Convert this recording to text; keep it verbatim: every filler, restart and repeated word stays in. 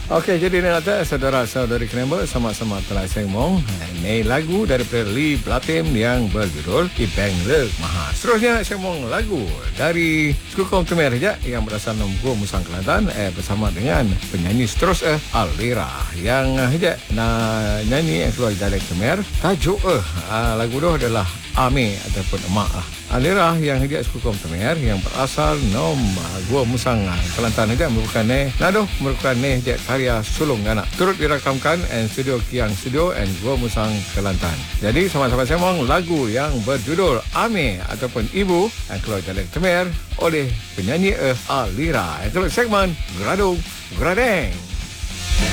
Okey, jadi ni kata saudara-saudari kenapa sama-sama telah sengmong. Ini lagu daripada Lee Blatim yang berjudul Ipeng Le Maha. Seterusnya sengmong lagu dari Skukong Temer saja yang berasal dari Gua Musang Kelantan eh, bersama dengan penyanyi seterus eh, Alira yang hejak nak nyanyi yang keluar dari Temer. Tajuk eh, uh, lagu tu adalah Ame ataupun Emak lah. Alira yang hijau Skukong Temer yang berasal nom Gua Musang Kelantan hijau merupakan ne nadoh merupakan ne hijau karya sulung anak turut dirakamkan and studio Kiang Studio and Gua Musang Kelantan. Jadi sama-sama sembang lagu yang berjudul Ame ataupun Ibu yang keluar dari Temer oleh penyanyi eh, Alira. Itu segmen Gradung Gradeng.